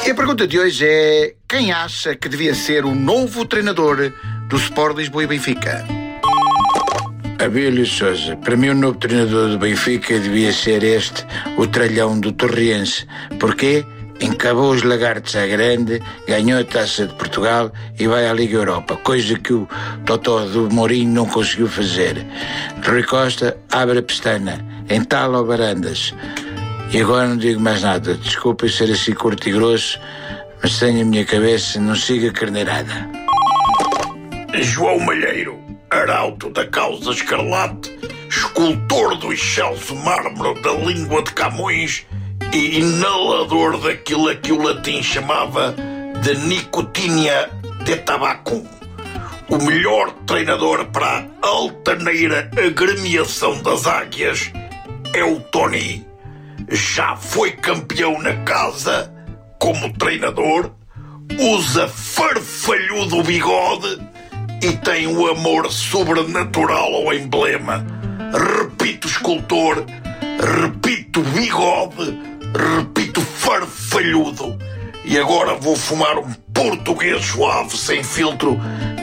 E a pergunta de hoje é: quem acha que devia ser o novo treinador do Sport Lisboa e Benfica? Abílio Sousa. Para mim o novo treinador do Benfica devia ser o tralhão do Torriense. Porquê? Encabou os lagartos à grande, ganhou a Taça de Portugal e vai à Liga Europa, coisa que o Totó do Mourinho não conseguiu fazer. Rui Costa abre a pestana, entala o Barandas. E agora não digo mais nada. Desculpem ser assim curto e grosso, mas tenho a minha cabeça, não siga carneirada. João Malheiro, arauto da causa escarlate, escultor do excelso mármore da língua de Camões e inalador daquilo a que o latim chamava de nicotinia de tabaco. O melhor treinador para a altaneira agremiação das águias é o Tony. Já foi campeão na casa como treinador, usa farfalhudo bigode e tem o amor sobrenatural ao emblema. Repito escultor, repito bigode, repito farfalhudo. E agora vou fumar um português suave sem filtro